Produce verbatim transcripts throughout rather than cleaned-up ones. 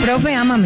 Profe, ámame.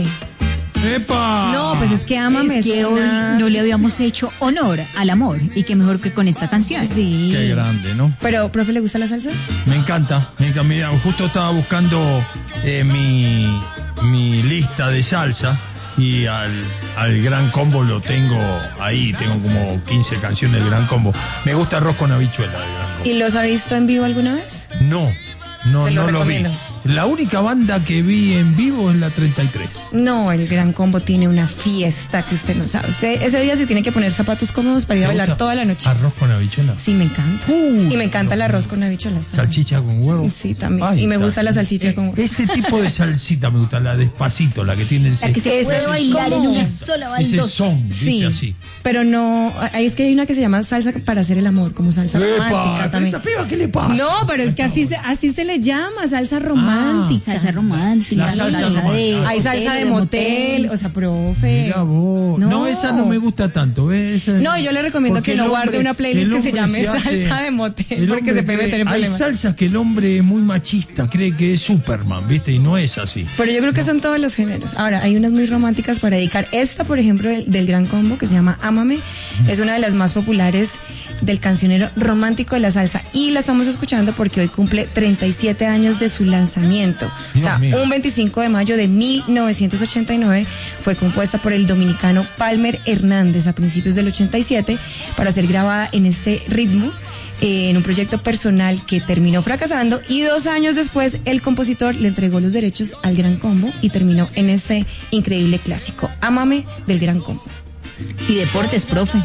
¡Epa! No, pues es que ámame. Es que es una... hoy no le habíamos hecho honor al amor, y qué mejor que con esta canción. Sí. Qué grande, ¿no? Pero, profe, ¿le gusta la salsa? Me encanta, me encanta. Mira, justo estaba buscando eh, mi, mi lista de salsa y al, al Gran Combo lo tengo ahí, tengo como quince canciones del Gran Combo. Me gusta arroz con habichuela del Gran Combo. ¿Y los ha visto en vivo alguna vez? No, no, Se lo no lo vi. recomiendo. La única banda que vi en vivo es la treinta y tres. No, el Gran Combo tiene una fiesta que usted no sabe. Usted ese día se tiene que poner zapatos cómodos para ir a ¿Te bailar gusta toda la noche. Arroz con habichuela. Sí, me encanta. Uh, y me encanta no. el arroz con habichuelas también. Salchicha con huevo. Sí, también. Ay, y me está. gusta la salchicha Eh, con huevo. Ese tipo de salsita me gusta, la despacito, la que tiene ese, La que se Ese puede es bailar en como- una sola ese baldosa. son, ¿viste? Sí, Así. pero no, ahí es que hay una que se llama salsa para hacer el amor, como salsa ¡Epa! romántica también. ¿Esta piba qué le pasa? No, pero es que así se, así se le llama, salsa romántica. Salsa romántica. La salsa romántica. Hay salsa de motel, o sea, profe. Mira vos. No. No. esa no me gusta tanto. ¿Ves? No, yo le recomiendo Porque que no el guarde hombre- una playlist el que se hombre llame hace- salsa de motel, el porque hombre se puede cree- meter en Hay problemas. salsas que el hombre es muy machista, cree que es Superman, ¿viste? Y no es así. Pero yo creo que son todos los géneros. Ahora, hay unas muy románticas para dedicar. Esta, por ejemplo, del, del Gran Combo, que se llama Ámame, es una de las más populares del cancionero romántico de la salsa. Y la estamos escuchando porque hoy cumple treinta y siete años de su lanzamiento. Dios o sea, mío. un veinticinco de mayo de mil novecientos ochenta y nueve fue compuesta por el dominicano Palmer Hernández a principios del ochenta y siete para ser grabada en este ritmo. Eh, en un proyecto personal que terminó fracasando, y dos años después el compositor le entregó los derechos al Gran Combo y terminó en este increíble clásico, Ámame, del Gran Combo. Y deportes, profe.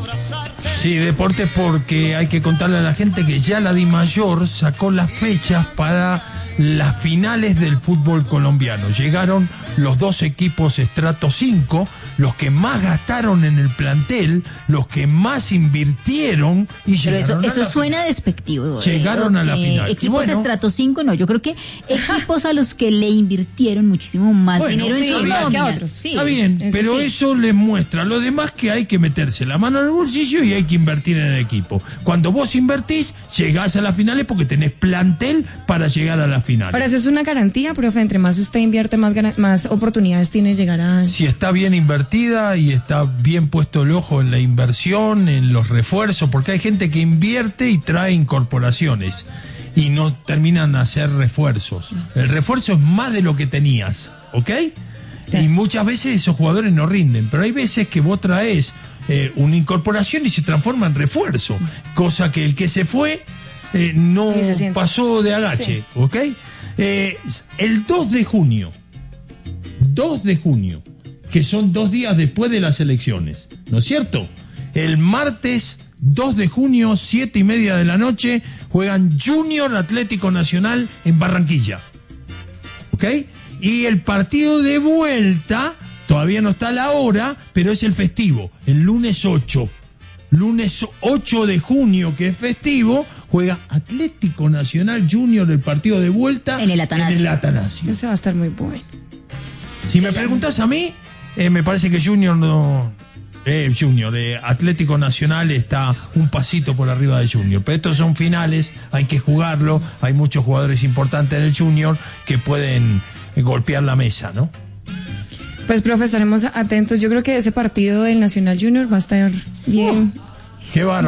Sí, deporte, porque hay que contarle a la gente que ya la DIMAYOR sacó las fechas para las finales del fútbol colombiano. Llegaron los dos equipos estrato cinco, los que más gastaron en el plantel, los que más invirtieron y Pero eso, llegaron a eso la suena despectivo. Llegaron a la final. Y Equipos bueno. estrato cinco, no. Yo creo que equipos a los que le invirtieron muchísimo más Bueno, dinero en sí, sus más que a nóminas. otros. Sí. Está bien, Eso pero sí. eso les muestra a los demás que hay que meterse la mano en el bolsillo y hay que invertir en el equipo. Cuando vos invertís, llegás a las finales porque tenés plantel para llegar a las finales. Ahora, esa es una garantía, profe, entre más usted invierte, más, gana- más oportunidades tiene de llegar a... Si está bien invertida y está bien puesto el ojo en la inversión, en los refuerzos, porque hay gente que invierte y trae incorporaciones y no terminan a hacer refuerzos. El refuerzo es más de lo que tenías, ¿ok? Claro. Y muchas veces esos jugadores no rinden, pero hay veces que vos traes eh, una incorporación y se transforma en refuerzo, cosa que el que se fue eh, no Ni se siente. pasó de agache, Sí. ¿ok? Eh, el dos de junio, dos de junio, que son dos días después de las elecciones, ¿no es cierto? El martes dos de junio, siete y media de la noche, juegan Junior Atlético Nacional en Barranquilla, ¿ok? Y el partido de vuelta, todavía no está la hora, pero es el festivo, el lunes ocho. Lunes ocho de junio, que es festivo, juega Atlético Nacional Junior el partido de vuelta En el Atanasio. en el Atanasio. Ese va a estar muy bueno. Si me preguntas a mí, eh, me parece que Junior no... Eh, Junior, eh, Atlético Nacional está un pasito por arriba de Junior. Pero estos son finales, hay que jugarlo. Hay muchos jugadores importantes en el Junior que pueden eh, golpear la mesa, ¿no? Pues, profe, estaremos atentos. Yo creo que ese partido del Nacional Junior va a estar bien. Qué bárbaro.